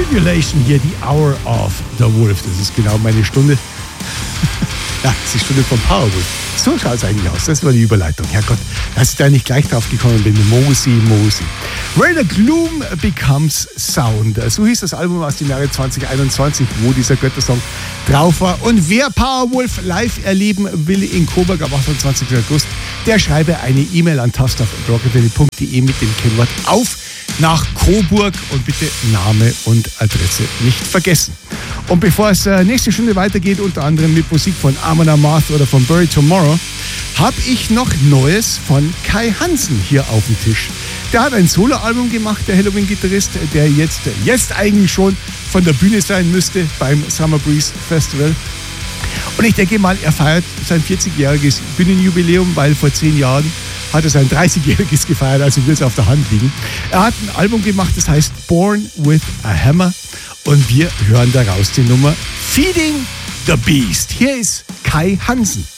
Tribulation hier, die Hour of the Wolf. Das ist genau meine Stunde. Ja, das ist die Stunde vom Powerwolf. So schaut es eigentlich aus. Das war die Überleitung. Herrgott, dass ich da nicht gleich drauf gekommen bin. Mosi. Where the Gloom Becomes Sound. So hieß das Album aus dem Jahre 2021, wo dieser Göttersong drauf war. Und wer Powerwolf live erleben will in Coburg am 28. August, der schreibe eine E-Mail an taft@rockabilly.de mit dem Kennwort auf nach Coburg und bitte Name und Adresse nicht vergessen. Und bevor es nächste Stunde weitergeht, unter anderem mit Musik von Amon Amarth oder von Bury Tomorrow, habe ich noch Neues von Kai Hansen hier auf dem Tisch. Der hat ein Soloalbum gemacht, der Halloween-Gitarrist, der jetzt eigentlich schon von der Bühne sein müsste beim Summer Breeze Festival. Und ich denke mal, er feiert sein 40-jähriges Bühnenjubiläum, weil vor 10 Jahren hat er sein 30-jähriges gefeiert, also wird es auf der Hand liegen. Er hat ein Album gemacht, das heißt Born with a Hammer. Und wir hören daraus die Nummer Feeding the Beast. Hier ist Kai Hansen.